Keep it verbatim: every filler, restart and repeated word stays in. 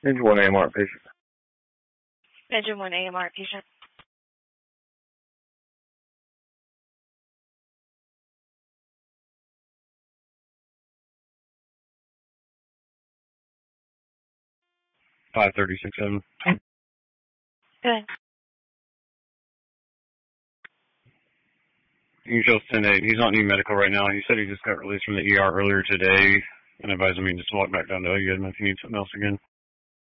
Engine one A M R patient. Engine one A M R patient. five thirty six seven. Good. You can show ten eight. He's not need medical right now. He said he just got released from the E R earlier today and advised me to just walk back down to O U if he needs something else again.